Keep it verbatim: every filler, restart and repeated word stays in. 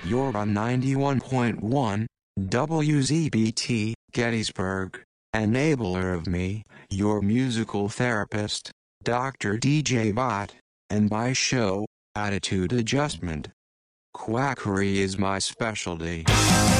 You're on ninety-one point one, W Z B T, Gettysburg. Enabler of me, your musical therapist, Doctor D J Bot, and my show, Attitude Adjustment. Quackery is my specialty.